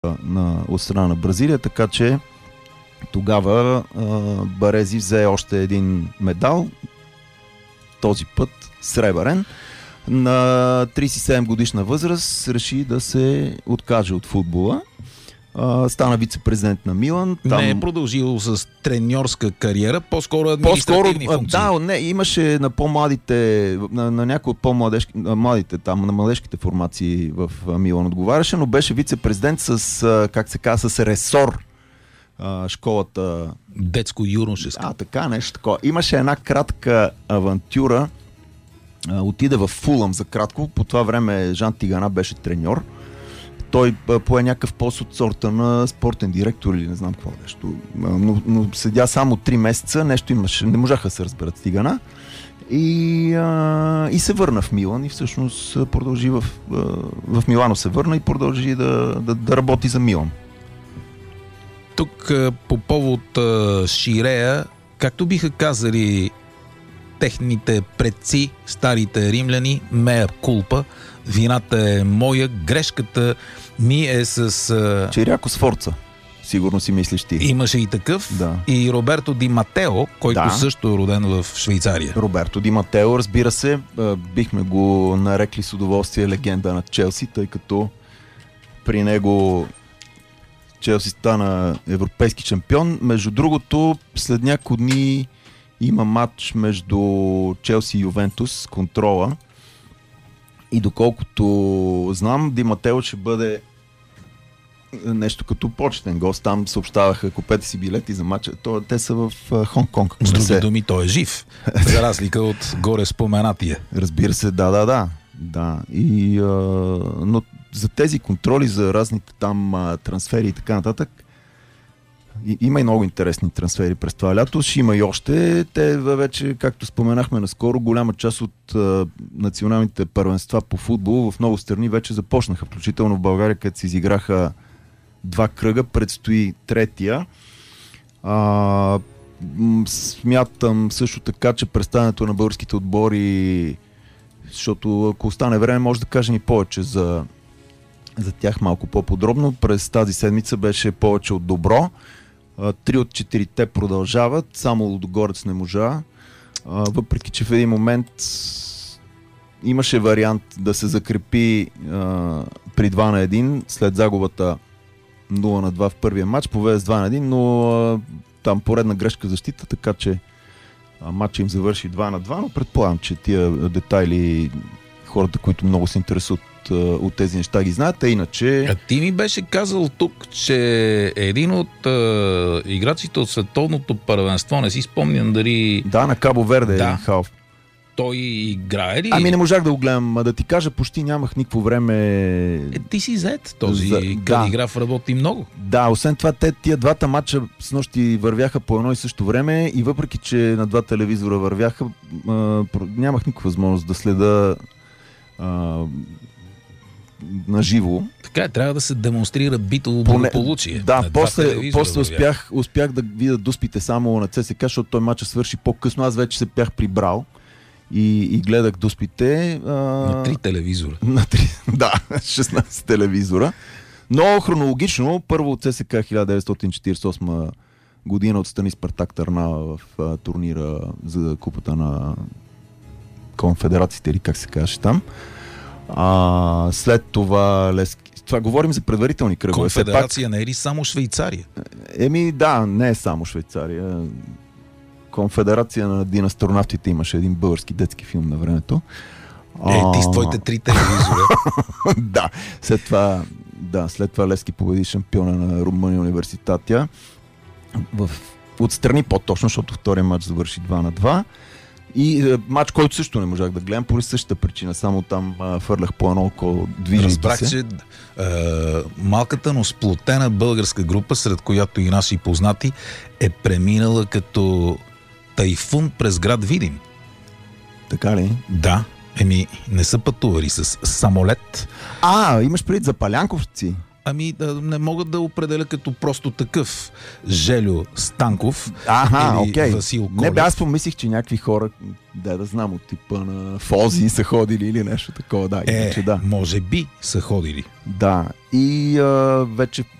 от страна на Бразилия, така че тогава Барези взе още един медал, този път сребърен. На 37 годишна възраст реши да се откаже от футбола. Стана вице-президент на Милан. Не е продължил с треньорска кариера, по-скоро административни функции. Да, имаше на по-младите, на някои от по-младите, там на младежките формации в Милан отговаряше, но беше вице-президент с, как се казва, с ресор. Школата... Детско-юношеска. Така, нещо такова. Имаше една кратка авантюра. Отиде в Фулъм за кратко. По това време Жан Тигана беше треньор. Той пое някакъв пост от сорта на спортен директор или не знам какво нещо. Но седя само 3 месеца, нещо имаше, не можаха да се разберат с Тигана. И се върна в Милан и всъщност продължи в Милано се върна и продължи да работи за Милан. Тук по повод Ширея, както биха казали техните предци, старите римляни, мея кулпа, вината е моя, грешката ми е с... Чиряко Сфорца, сигурно си мислиш ти. Имаше и такъв. Да. И Роберто Ди Матео, който също е роден в Швейцария. Роберто Ди Матео, разбира се, бихме го нарекли с удоволствие легенда на Челси, тъй като при него Челси стана европейски шампион. Между другото, след няколко дни има матч между Челси и Ювентус, контрола. И доколкото знам, Ди Матео ще бъде нещо като почетен гост. Там съобщаваха, купете си билети за матча. Те са в Хонг-Конг. С други думи, той е жив. За разлика от горе споменатия. Разбира се, да. Но за тези контроли, за разните там трансфери и така нататък, има и много интересни трансфери през това лято. Ще има и още. Те вече, както споменахме наскоро, голяма част от националните първенства по футбол в много страни вече започнаха. Включително в България, където се изиграха 2 кръга, предстои третия. Смятам също така, че представянето на българските отбори, защото ако остане време, може да кажем и повече за тях малко по-подробно. През тази седмица беше повече от добро. 3 от 4-те продължават, само Лудогорец не можа. Въпреки че в един момент имаше вариант да се закрепи при 2-1 след загубата 0-2 в първия матч, поведе с 2-1, но там поредна грешка в защита, така че матчът им завърши 2-2, но предполагам, че тия детайли хората, които много се интересуват от тези неща, ги знаят, а иначе... А ти ми беше казал тук, че един от играчите от световното първенство, не си спомням дали... Да, на Кабо Верде е Халф. Той играе ли? Ами не можах да го гледам, да ти кажа, почти нямах никакво време... Ти си зет, този калиграф работи много. Да, освен това, тия двата матча с нощи вървяха по едно и също време и въпреки, че на 2 телевизора вървяха, нямах никаква възможност да следа на живо. Така е, трябва да се демонстрира битово благополучие. Да, после успях да видя дуспите само на ЦСКА, защото той матчът свърши по-късно. Аз вече се бях прибрал и гледах дуспите. На 3 телевизора. Да, 16 телевизора. Но хронологично, първо от ЦСКА 1948 година отстрани Спартак Търнава в турнира за купата на конфедерациите, или как се каже там. След това това говорим за предварителни кръгове. Конфедерация не е ли само Швейцария? Да, не е само Швейцария. Конфедерация на династронавтите имаше един български детски филм на времето. Ти с твоите 3 телевизора. Да, след това Левски победи шампиона на Румъния Университатия. Отстрани по-точно, защото втория матч завърши 2-2. И матч, който също не можах да гледам, по същата причина. Само там фърлях по едно око, движейки се. Разбрах, че малката, но сплотена българска група, сред която и наши познати, е преминала като тайфун през град Видин. Така ли? Да. Не са пътували с самолет. Имаш предвид за палянковци? Ами не мога да определя като просто такъв Желю Станков или Васил Колев. Не, аз помислих, че някакви хора, да знам, от типа на Фози са ходили или нещо такова. Да, може би са ходили. Да, и вече